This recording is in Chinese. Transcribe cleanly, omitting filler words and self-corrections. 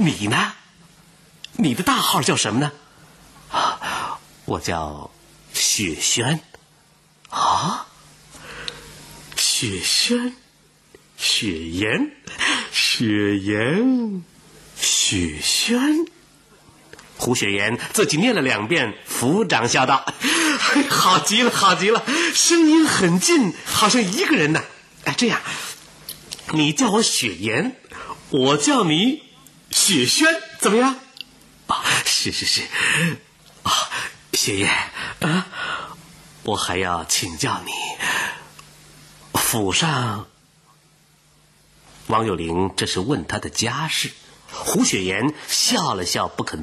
你呢？你的大号叫什么呢？我叫雪轩。雪轩，雪颜，雪颜，雪轩。胡雪岩自己念了2遍，抚掌笑道：“好极了，好极了，声音很近，好像一个人呢。这样，你叫我雪颜，我叫你雪轩，怎么样？”是。雪颜我还要请教你，府上。王有龄这是问他的家事。胡雪岩笑了笑，不肯